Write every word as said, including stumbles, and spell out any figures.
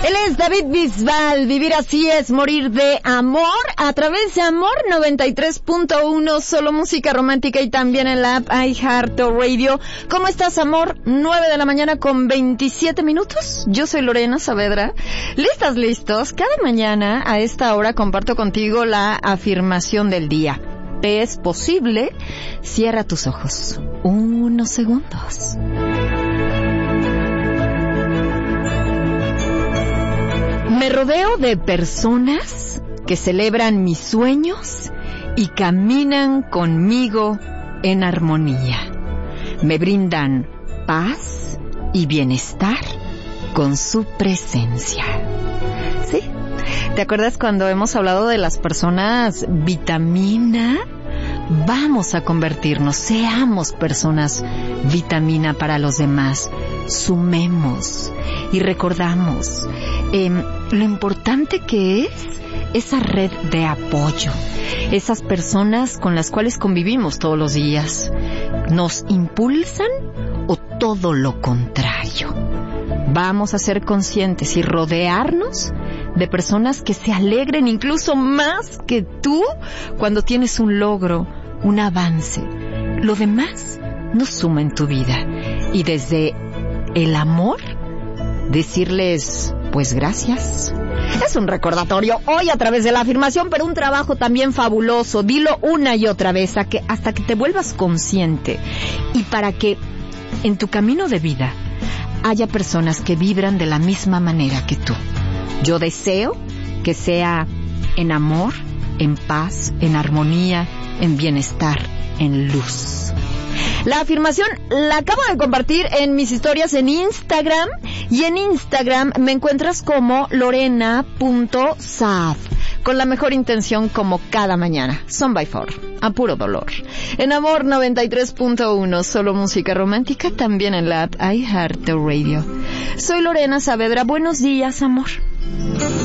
Él es David Bisbal. Vivir así es morir de amor, a través de Amor noventa y tres punto uno, solo música romántica, y también en la app iHeartRadio. ¿Cómo estás, amor? nueve de la mañana con veintisiete minutos. Yo soy Lorena Saavedra. ¿Listas, listos? Cada mañana a esta hora comparto contigo la afirmación del día. ¿Te es posible? Cierra tus ojos unos segundos. Me rodeo de personas que celebran mis sueños y caminan conmigo en armonía. Me brindan paz y bienestar con su presencia. ¿Sí? ¿Te acuerdas cuando hemos hablado de las personas vitamina? Vamos a convertirnos, seamos personas vitamina para los demás. Sumemos y recordamos eh, lo importante que es esa red de apoyo, esas personas con las cuales convivimos todos los días. ¿Nos impulsan o todo lo contrario? Vamos a ser conscientes y rodearnos de personas que se alegren incluso más que tú cuando tienes un logro, un avance. Lo demás no suma en tu vida. Y desde el amor, decirles, pues gracias. Es un recordatorio hoy a través de la afirmación, pero un trabajo también fabuloso. Dilo una y otra vez hasta que, hasta que te vuelvas consciente. Y para que en tu camino de vida haya personas que vibran de la misma manera que tú. Yo deseo que sea en amor, en paz, en armonía, en bienestar, en luz. La afirmación la acabo de compartir en mis historias en Instagram, y en Instagram me encuentras como lorena punto saab, con la mejor intención como cada mañana. Son by four, a puro dolor. En Amor noventa y tres punto uno, solo música romántica, también en la app iHeartRadio. Soy Lorena Saavedra. Buenos días, amor.